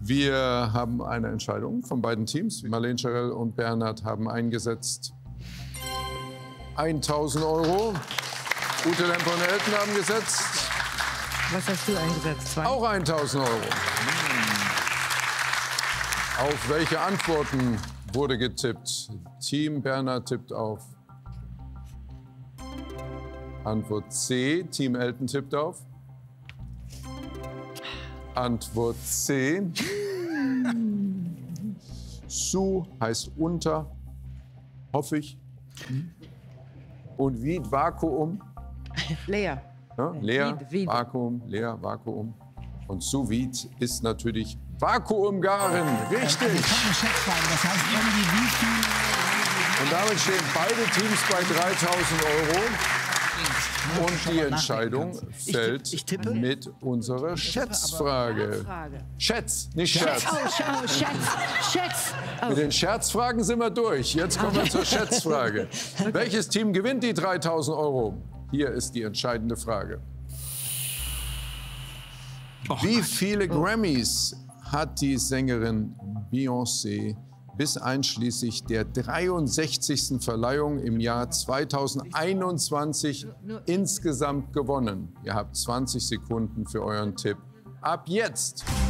Wir haben eine Entscheidung von beiden Teams. Marlene Scherel und Bernhard haben eingesetzt 1.000 €. Ute Lemper und Elton haben gesetzt. Was hast du eingesetzt? Auch 1.000 €. Auf welche Antworten wurde getippt? Team Bernhard tippt auf Antwort C. Team Elton tippt auf Antwort C. Su heißt unter, hoffe ich. Und Vide, Vakuum. Leer. Ja, leer, Vide. Vakuum, leer, Vakuum. Und Sous Vide ist natürlich Vakuumgaren. Richtig. Also Schätzfragen, das heißt irgendwie wie viel... Und damit stehen beide Teams bei 3.000 €. Und die Entscheidung fällt mit unserer Schätzfrage. Schätz, nicht Scherz. Schätz. Mit den Scherzfragen sind wir durch. Jetzt kommen wir zur Schätzfrage. Welches Team gewinnt die 3.000 €? Hier ist die entscheidende Frage. Wie viele Grammys hat die Sängerin Beyoncé bis einschließlich der 63. Verleihung im Jahr 2021 insgesamt gewonnen? Ihr habt 20 Sekunden für euren Tipp. Ab jetzt!